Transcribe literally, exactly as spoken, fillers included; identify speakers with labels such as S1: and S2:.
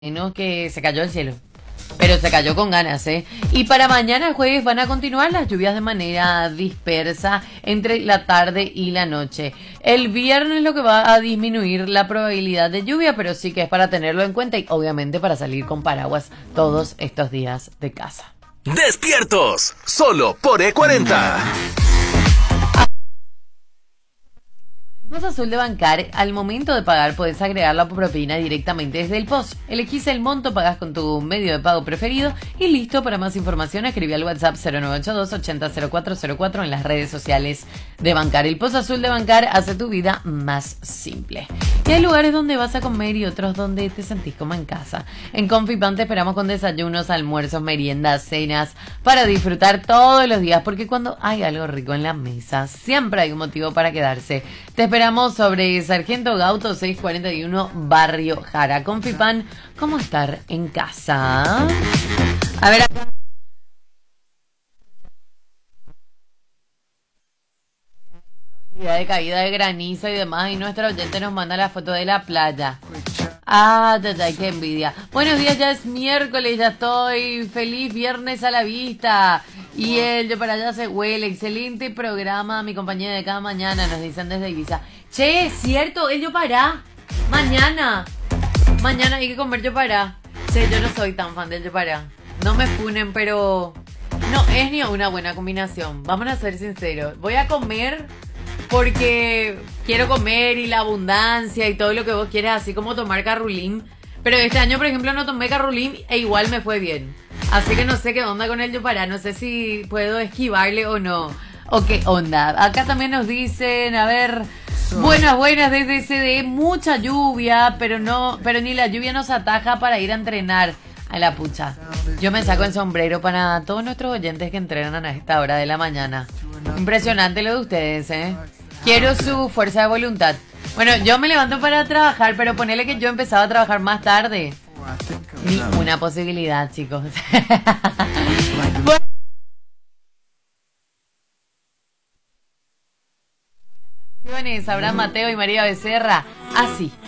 S1: Menos que se cayó el cielo. Pero se cayó con ganas, ¿eh? Y para mañana jueves van a continuar las lluvias de manera dispersa entre la tarde y la noche. El viernes lo que va a disminuir la probabilidad de lluvia, pero sí que es para tenerlo en cuenta y obviamente para salir con paraguas todos estos días de casa.
S2: ¡Despiertos! Solo por E cuarenta.
S1: Post Azul de Bancar, al momento de pagar puedes agregar la propina directamente desde el post. Elegís el monto, pagas con tu medio de pago preferido y listo. Para más información escribí al WhatsApp cero nueve ocho dos ochenta cero cuatro cero cuatro en las redes sociales de Bancar. El Post Azul de Bancar hace tu vida más simple. Y hay lugares donde vas a comer y otros donde te sentís como en casa. En Confipan te esperamos con desayunos, almuerzos, meriendas, cenas para disfrutar todos los días, porque cuando hay algo rico en la mesa siempre hay un motivo para quedarse. Te esperamos sobre Sargento Gauto seiscientos cuarenta y uno, Barrio Jara. Confipan, ¿cómo estar en casa? A ver acá. De caída de granizo y demás, y nuestro oyente nos manda la foto de la playa. Ah, tata, qué envidia. Buenos días, ya es miércoles, ya estoy feliz, viernes a la vista. Y el yo para allá se huele, excelente programa, mi compañía de cada mañana, nos dicen desde Ibiza. Che, es cierto, el yo para, mañana, mañana hay que comer yo para. Che, yo no soy tan fan del yo para, no me funen, pero no es ni una buena combinación, vamos a ser sinceros. Voy a comer porque quiero comer y la abundancia y todo lo que vos quieras, así como tomar carrulín. Pero este año, por ejemplo, no tomé carrulín e igual me fue bien. Así que no sé qué onda con el Yopará, no sé si puedo esquivarle o no. O qué onda. Acá también nos dicen, a ver, buenas, buenas desde C D E, mucha lluvia, pero no, pero ni la lluvia nos ataja para ir a entrenar. A la pucha. Yo me saco el sombrero para todos nuestros oyentes que entrenan a esta hora de la mañana. Impresionante lo de ustedes, ¿eh? Quiero su fuerza de voluntad. Bueno, yo me levanto para trabajar, pero ponele que yo empezaba a trabajar más tarde. Ni una posibilidad, chicos. Bueno, Abraham Mateo y María Becerra. Así.